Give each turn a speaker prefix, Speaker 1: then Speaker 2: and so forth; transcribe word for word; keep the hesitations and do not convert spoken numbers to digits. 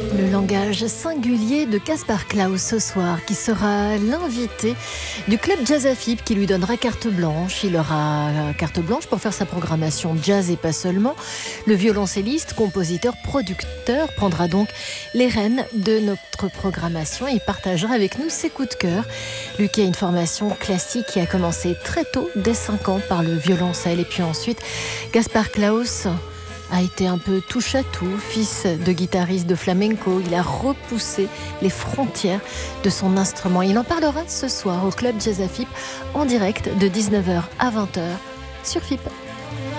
Speaker 1: Le langage singulier de Kaspar Klaus ce soir, qui sera l'invité du club Jazz A F I P qui lui donnera carte blanche. Il aura carte blanche pour faire sa programmation jazz et pas seulement. Le violoncelliste, compositeur, producteur prendra donc les rênes de notre programmation et il partagera avec nous ses coups de cœur. Lui qui a une formation classique qui a commencé très tôt, dès cinq ans, par le violoncelle. Et puis ensuite, Kaspar Klaus a été un peu touche-à-tout, fils de guitariste de flamenco. Il a repoussé les frontières de son instrument. Il en parlera ce soir au club Jazz A F I P en direct de dix-neuf heures à vingt heures sur F I P.